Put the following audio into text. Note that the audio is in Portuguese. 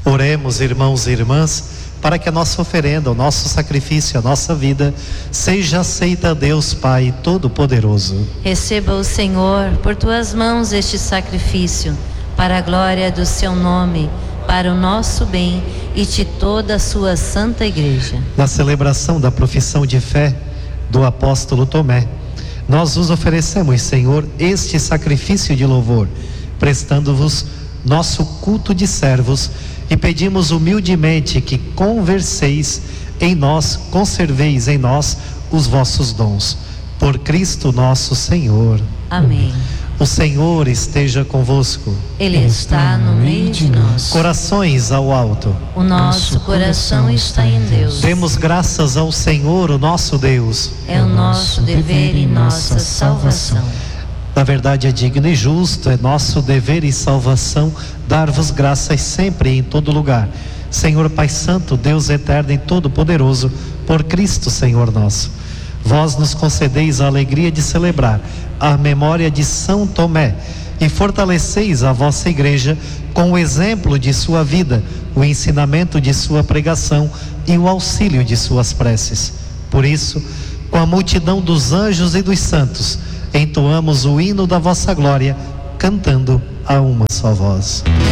Oremos, irmãos e irmãs, para que a nossa oferenda, o nosso sacrifício, a nossa vida, seja aceita a Deus Pai Todo-Poderoso. Receba o Senhor por tuas mãos este sacrifício, para a glória do seu nome, para o nosso bem e de toda a sua santa igreja. Na celebração da profissão de fé do apóstolo Tomé, nós vos oferecemos, Senhor, este sacrifício de louvor, prestando-vos nosso culto de servos, e pedimos humildemente que conserveis em nós os vossos dons. Por Cristo nosso Senhor. Amém. O Senhor esteja convosco. Ele está no meio de nós. Corações ao alto. O nosso coração está em Deus. Demos graças ao Senhor, o nosso Deus. É o nosso dever e nossa salvação. Na verdade é digno e justo, é nosso dever e salvação dar-vos graças sempre e em todo lugar. Senhor Pai Santo, Deus eterno e todo-poderoso, por Cristo Senhor nosso. Vós nos concedeis a alegria de celebrar a memória de São Tomé e fortaleceis a vossa igreja com o exemplo de sua vida, o ensinamento de sua pregação e o auxílio de suas preces. Por isso, com a multidão dos anjos e dos santos, entoamos o hino da vossa glória, cantando a uma só voz.